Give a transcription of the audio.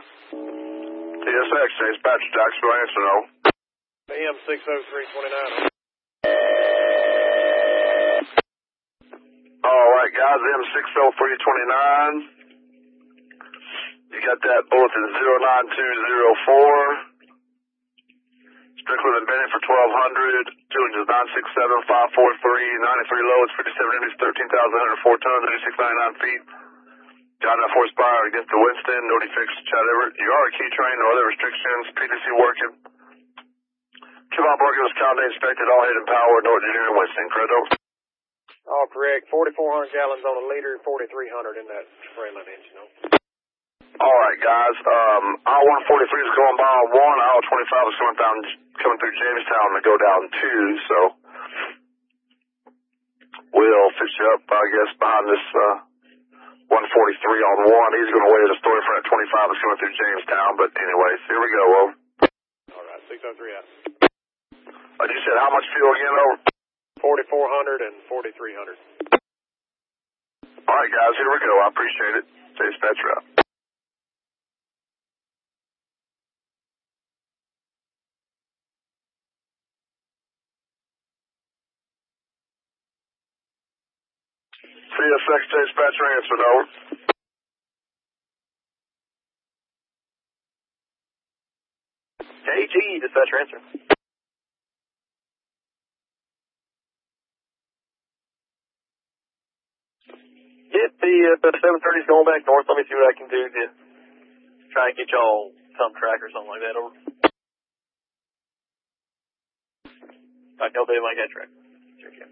TSX, dispatch, Jacksonville, answer no. AM 60329. Alright, guys, M60329. You got that bulletin 09204. Strickland and Bennett for 1200. Julian is 967-543. 93 low, it's 57 inches, 13,104 tons, 8699 feet. John F. Horsepower against the Winston. No defects, Chad Everett. You are a key train, no other restrictions. PTC working. Kibon Barker was counted, inspected, all head and power, no engineering, Winston. Credo. All correct. 4,400 gallons on a liter, 4,300 in that spray line engine. Alright, guys. Aisle 143 is going by on 1. Aisle 25 is coming through Jamestown to go down 2, so we'll fix you up, I guess, behind this 143 on 1. He's going to wait at a store in front of 25 is coming through Jamestown, but anyways, here we go, Will. Alright, 603 out. You said how much fuel again, over? 4,400 and 4,300. Alright, guys, here we go. I appreciate it. Dispatcher out. CSX dispatcher answered, over. KG, dispatcher answer. Get the 730's going back north. Let me see what I can do to try and get y'all some track or something like that, over. I know they might get track. Check in.